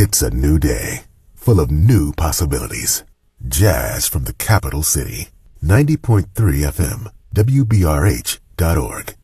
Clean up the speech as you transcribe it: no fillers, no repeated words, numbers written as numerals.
It's a new day, full of new possibilities. Jazz from the capital city. 90.3 FM, WBRH.org.